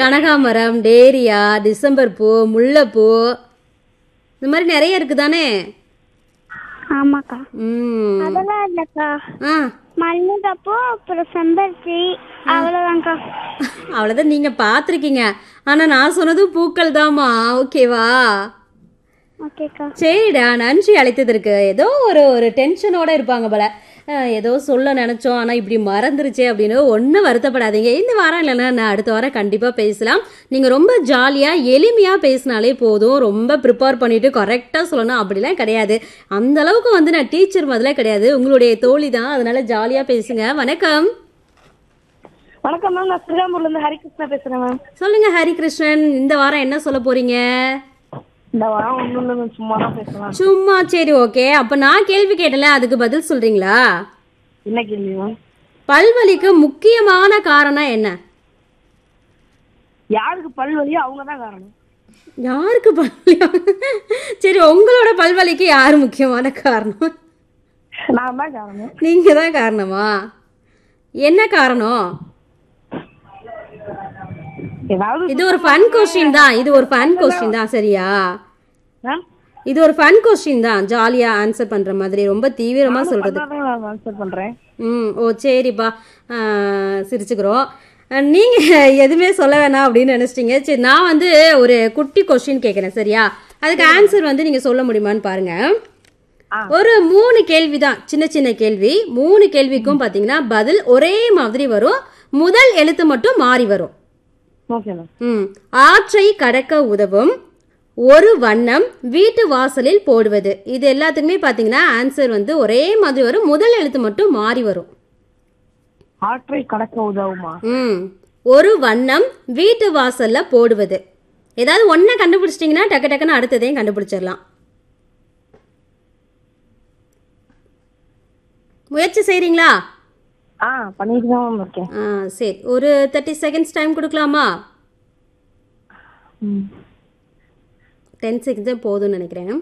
கனகாமரம், டேரியா, டிசம்பர் பூ, முல்லைப்பூ இந்த மாதிரி நிறைய இருக்குதானே? ஆமாக்கா. ம். அதெல்லாம் இல்லக்கா. ஆ மல்லிகைப்பூ அப்புறம் செம்பருத்தி அவ்வளவுதான்க்கா. அவ்வளோதான் நீங்க பார்த்துருக்கீங்க. ஆனா நான் சொன்னதும் பூக்கள் தாம்மா. ஓகேவா? ஓகேக்கா. சரிடா, நன்றி அழைத்ததற்கு. ஏதோ ஒரு ஒரு டென்ஷனோட இருப்பாங்க போல. ஏதோ சொல்ல நினைச்சோம் ஆனா இப்படி மறந்துருச்சே அப்படின்னு ஒன்றும் வருத்தப்படாதீங்க. இந்த வாரம் இல்லைன்னா நான் அடுத்த வாரம் கண்டிப்பா பேசலாம். நீங்க ரொம்ப ஜாலியா எளிமையா பேசினாலே போதும். ரொம்ப ப்ரிப்பேர் பண்ணிட்டு கரெக்டா சொல்லணும் அப்படிலாம் கிடையாது. அந்த அளவுக்கு வந்து நான் டீச்சர் மாதிரிலாம் கிடையாது. உங்களுடைய தோழி தான், அதனால ஜாலியா பேசுங்க. வணக்கம். வணக்கம் மேம், நான் ஸ்ரீராம்பூர்ல இருந்து ஹரிகிருஷ்ணா பேசுறேன் மேம். சொல்லுங்க ஹரிகிருஷ்ணன், இந்த வாரம் என்ன சொல்ல போறீங்க? இந்த வாரம் ஒன்றும் இல்லை மேம், சும்மா தான் பேசலாம். சும்மா, சரி ஓகே. அப்ப நான் கேள்வி கேட்டல, அதுக்கு பதில் சொல்றீங்களா? என்ன கேள்வி மேம்? பல்வலிக்கு முக்கியமான காரணம் என்ன? யாருக்கு பல் வலியோ அவங்க தான் காரணம். யாருக்கு பல்வலியோ? சரி, உங்களோட பல்வலிக்கு யாரு முக்கியமான காரணம்? நான் தான் காரணம். நீங்க தான் காரணமா? என்ன காரணம்? ஏதாவது இது ஒரு ஃபன் கொஸ்டின் தான். இது ஒரு ஃபன் கொஸ்டின் தான், சரியா? மேம் இது ஒரு ஃபன் கொஸ்டின் தான், ஜாலியா ஆன்சர் பண்ற மாதிரி, ரொம்ப தீவிரமா சொல்றது. நான் ஆன்சர் பண்றேன். ஓ சரிப்பா. சிரிச்சுக்கிறோம். நீங்க எதுவுமே சொல்ல வேணாம் அப்படின்னு நினைச்சிட்டீங்க. சரி, நான் வந்து ஒரு குட்டி கொஸ்டின் கேட்குறேன், சரியா? அதுக்கு ஆன்சர் வந்து நீங்க சொல்ல முடியுமான்னு பாருங்க. ஒரு 3 கேள்வி தான், சின்ன சின்ன கேள்வி. 3 கேள்விக்கும் பாத்தீங்கன்னா பதில் ஒரே மாதிரி வரும். முதல் எழுத்து மட்டும் மாறி வரும். Okay ma'am. ஆற்றை கடக்க உதவும் ஒரு வண்ணம் வீட்டு வாசலில் போடுவது. இது எல்லாத்துக்குமே பாத்தீங்கன்னா ஆன்சர் வந்து ஒரே மாதிரி வரும். முதல் எழுத்து மட்டும் மாறி வரும். ஆற்றை கடக்க உதவுமா? ஒரு வண்ணம் வீட்டு வாசல்ல போடுவது. ஏதாவது ஒன்ன கண்டுபிடிச்சிட்டீங்கன்னா டக்கு டக்குன்னு அடுத்ததையும் கண்டுபிடிச்சிடலாம். முயற்சி செய்றீங்களா? பண்ணிட்டு தான் இருக்கேன். சரி, ஒரு 30 செகண்ட்ஸ் டைம் கொடுக்கலாமா? 10 செகண்ட்ஸ் போதும்னு நினைக்கிறேன்.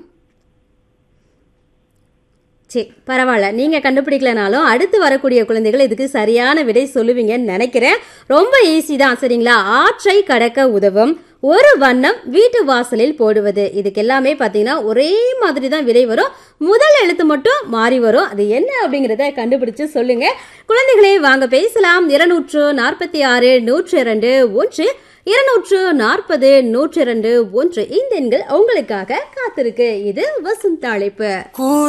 சரி, பரவாயில்ல. நீங்கள் கண்டுபிடிக்கலனாலும் அடுத்து வரக்கூடிய குழந்தைகள் இதுக்கு சரியான விடை சொல்லுவீங்கன்னு நினைக்கிறேன். ரொம்ப ஈஸி தான், சரிங்களா? ஆற்றை கடக்க உதவும் ஒரு வண்ணம் வீட்டு வாசலில் போடுவது. இதுக்கு எல்லாமே பார்த்தீங்கன்னா ஒரே மாதிரி தான் விடை வரும். முதல் எழுத்து மட்டும் மாறி வரும். அது என்ன அப்படிங்கிறத கண்டுபிடிச்சு சொல்லுங்க. குழந்தைகளே, வாங்க பேசலாம். 246 102 1 240 102 1 இந்த எண்கள் உங்களுக்காக காத்திருக்கு. இது வசந்த அழைப்பு.